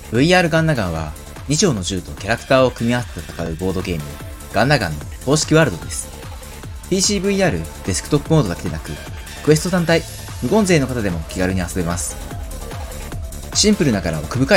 VR ガンナガンは2丁の銃とキャラクターを組み合わせて戦うボードゲームガンナガンの公式ワールドです。PCVR デスクトップモードだけでなく、クエスト単体、無言勢の方でも気軽に遊べます。シンプルながら奥深い